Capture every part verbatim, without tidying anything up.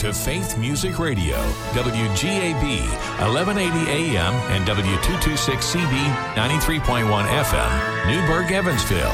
to Faith Music Radio, W G A B, eleven eighty A M and W two twenty-six C B, ninety-three point one F M, Newburgh, Evansville.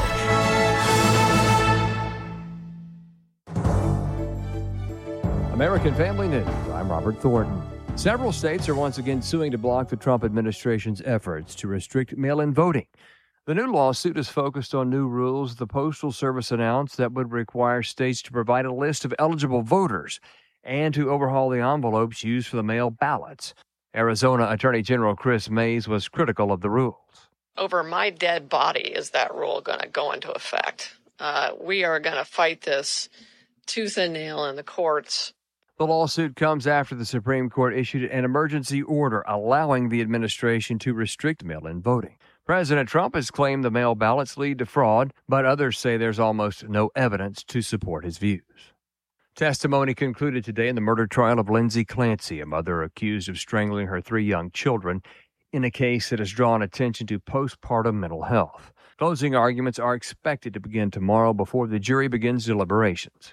American Family News, I'm Robert Thornton. Several states are once again suing to block the Trump administration's efforts to restrict mail-in voting. The new lawsuit is focused on new rules the Postal Service announced that would require states to provide a list of eligible voters and to overhaul the envelopes used for the mail ballots. Arizona Attorney General Chris Mays was critical of the rules. Over my dead body is that rule going to go into effect. Uh, we are going to fight this tooth and nail in the courts. The lawsuit comes after the Supreme Court issued an emergency order allowing the administration to restrict mail-in voting. President Trump has claimed the mail ballots lead to fraud, but others say there's almost no evidence to support his views. Testimony concluded today in the murder trial of Lindsay Clancy, a mother accused of strangling her three young children, in a case that has drawn attention to postpartum mental health. Closing arguments are expected to begin tomorrow before the jury begins deliberations.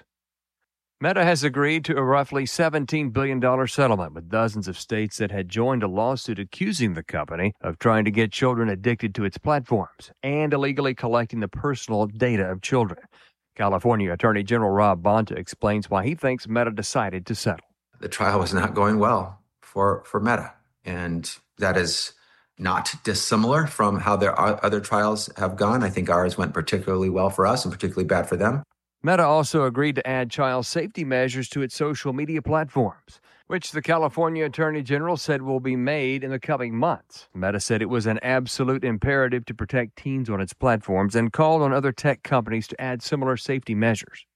Meta has agreed to a roughly seventeen billion dollars settlement with dozens of states that had joined a lawsuit accusing the company of trying to get children addicted to its platforms and illegally collecting the personal data of children. California Attorney General Rob Bonta explains why he thinks Meta decided to settle. The trial was not going well for, for Meta, and that is not dissimilar from how their other trials have gone. I think ours went particularly well for us and particularly bad for them. Meta also agreed to add child safety measures to its social media platforms, which the California Attorney General said will be made in the coming months. Meta said it was an absolute imperative to protect teens on its platforms and called on other tech companies to add similar safety measures.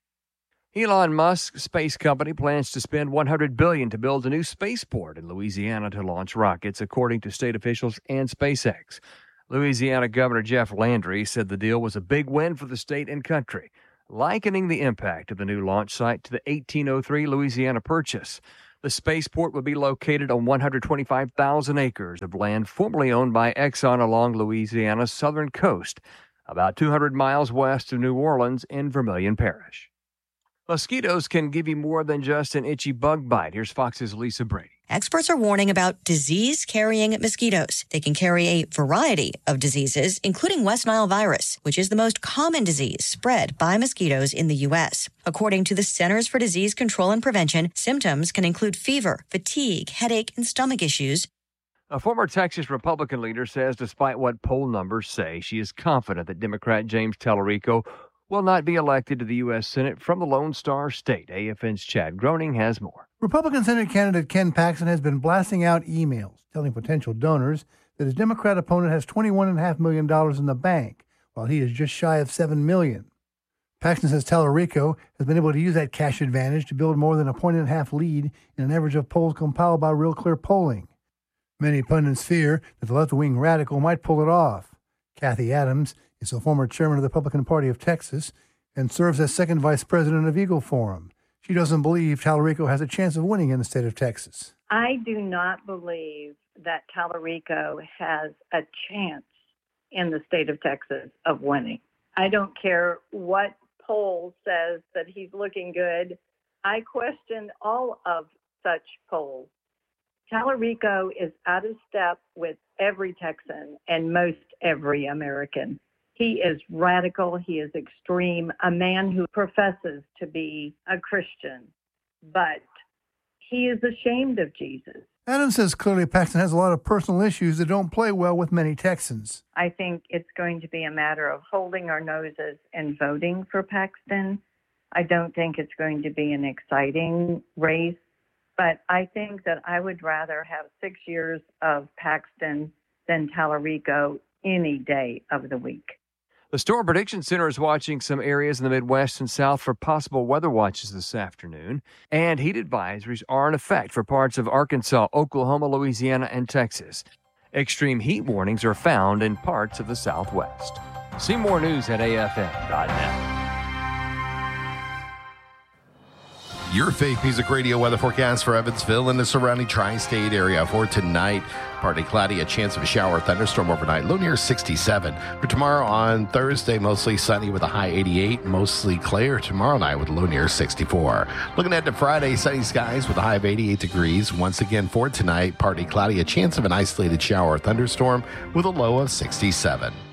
Elon Musk's space company plans to spend one hundred billion dollars to build a new spaceport in Louisiana to launch rockets, according to state officials and SpaceX. Louisiana Governor Jeff Landry said the deal was a big win for the state and country, likening the impact of the new launch site to the eighteen oh three Louisiana Purchase. The spaceport would be located on one hundred twenty-five thousand acres of land formerly owned by Exxon along Louisiana's southern coast, about two hundred miles west of New Orleans in Vermilion Parish. Mosquitoes can give you more than just an itchy bug bite. Here's Fox's Lisa Brady. Experts are warning about disease-carrying mosquitoes. They can carry a variety of diseases, including West Nile virus, which is the most common disease spread by mosquitoes in the U S. According to the Centers for Disease Control and Prevention, symptoms can include fever, fatigue, headache, and stomach issues. A former Texas Republican leader says despite what poll numbers say, she is confident that Democrat James Tallarico will not be elected to the U S. Senate from the Lone Star State. A F N's Chad Groening has more. Republican Senate candidate Ken Paxton has been blasting out emails telling potential donors that his Democrat opponent has twenty-one point five million dollars in the bank, while he is just shy of seven million dollars. Paxton says Tallarico has been able to use that cash advantage to build more than a point and a half lead in an average of polls compiled by Real Clear Polling. Many pundits fear that the left-wing radical might pull it off. Kathy Adams is a former chairman of the Republican Party of Texas and serves as second vice president of Eagle Forum. She doesn't believe Tallarico has a chance of winning in the state of Texas. I do not believe that Tallarico has a chance in the state of Texas of winning. I don't care what poll says that he's looking good. I question all of such polls. Tallarico is out of step with every Texan and most every American. He is radical. He is extreme, a man who professes to be a Christian, but he is ashamed of Jesus. Adams says clearly Paxton has a lot of personal issues that don't play well with many Texans. I think it's going to be a matter of holding our noses and voting for Paxton. I don't think it's going to be an exciting race, but I think that I would rather have six years of Paxton than Tallarico any day of the week. The Storm Prediction Center is watching some areas in the Midwest and South for possible weather watches this afternoon, and heat advisories are in effect for parts of Arkansas, Oklahoma, Louisiana, and Texas. Extreme heat warnings are found in parts of the Southwest. See more news at A F N dot net. Your Faith Music Radio weather forecast for Evansville and the surrounding tri-state area for tonight. Partly cloudy, a chance of a shower or thunderstorm overnight, low near sixty-seven. For tomorrow on Thursday, mostly sunny with a high eighty-eight, mostly clear tomorrow night with a low near sixty-four. Looking ahead to Friday, sunny skies with a high of eighty-eight degrees. Once again for tonight, partly cloudy, a chance of an isolated shower or thunderstorm with a low of sixty-seven.